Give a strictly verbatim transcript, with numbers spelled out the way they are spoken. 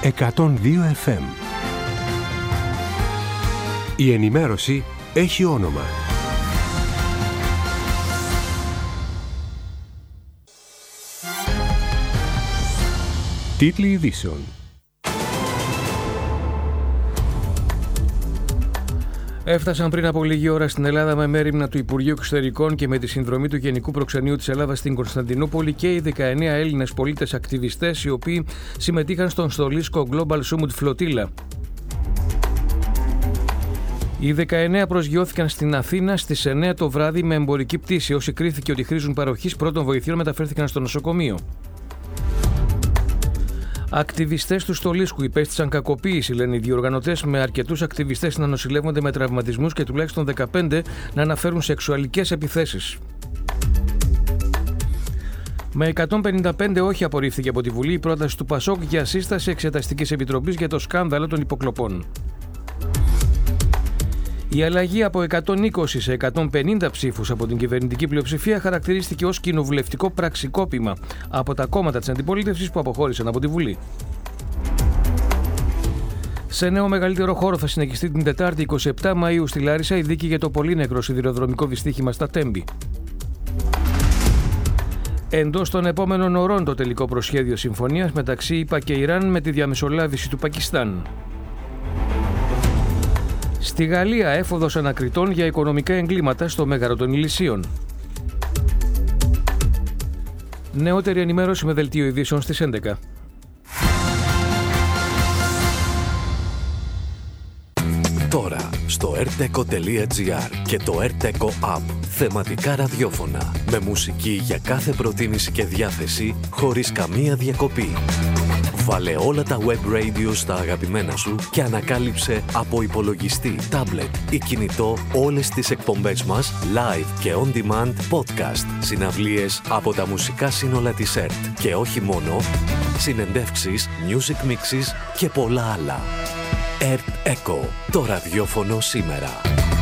εκατόν δύο εφ εμ. Η ενημέρωση έχει όνομα. Τίτλοι ειδήσεων. Έφτασαν πριν από λίγη ώρα στην Ελλάδα με μέριμνα του Υπουργείου Εξωτερικών και με τη συνδρομή του Γενικού Προξενείου της Ελλάδας στην Κωνσταντινούπολη και οι δεκαεννέα Έλληνες πολίτες ακτιβιστές οι οποίοι συμμετείχαν στον στολίσκο Global Summit Flotilla. Οι δεκαεννέα προσγειώθηκαν στην Αθήνα στις εννέα το βράδυ με εμπορική πτήση. Όσοι κρίθηκε ότι χρήζουν παροχής πρώτων βοηθειών μεταφέρθηκαν στο νοσοκομείο. Ακτιβιστές του στολίσκου υπέστησαν κακοποίηση, λένε οι διοργανωτές, με αρκετούς ακτιβιστές να νοσηλεύονται με τραυματισμούς και τουλάχιστον δεκαπέντε να αναφέρουν σεξουαλικές επιθέσεις. Με εκατόν πενήντα πέντε όχι απορρίφθηκε από τη Βουλή η πρόταση του Πασόκ για σύσταση εξεταστικής επιτροπής για το σκάνδαλο των υποκλοπών. Η αλλαγή από εκατόν είκοσι σε εκατόν πενήντα ψήφους από την κυβερνητική πλειοψηφία χαρακτηρίστηκε ως κοινοβουλευτικό πραξικόπημα από τα κόμματα της αντιπολίτευσης που αποχώρησαν από τη Βουλή. Σε νέο μεγαλύτερο χώρο θα συνεχιστεί την Τετάρτη εικοστή εβδόμη Μαΐου στη Λάρισα η δίκη για το πολύ νεκρό σιδηροδρομικό δυστύχημα στα Τέμπη. Εντός των επόμενων ωρών το τελικό προσχέδιο συμφωνίας μεταξύ ΗΠΑ και Ιράν με τη διαμεσολάβηση του Πακιστάν. Στη Γαλλία έφοδος ανακριτών για οικονομικά εγκλήματα στο Μέγαρο των Ηλυσίων. Νεότερη ενημέρωση με δελτίο ειδήσεων στις έντεκα. Τώρα στο ερτέκο τελεία τζι άρ και το ερτέκο App. Θεματικά ραδιόφωνα με μουσική για κάθε προτίμηση και διάθεση χωρίς καμία διακοπή. Βάλε όλα τα web radio στα αγαπημένα σου και ανακάλυψε από υπολογιστή, τάμπλετ ή κινητό όλες τις εκπομπές μας live και on demand podcast, συναυλίες από τα μουσικά σύνολα της ΕΡΤ και όχι μόνο, συνεντεύξεις, music mixes και πολλά άλλα. ΕΡΤ Echo, το ραδιόφωνο σήμερα.